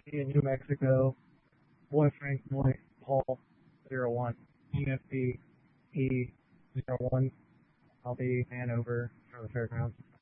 in New Mexico. Boy Frank Boy Paul 01. EFB E 01. I'll be Hanover for the fairgrounds.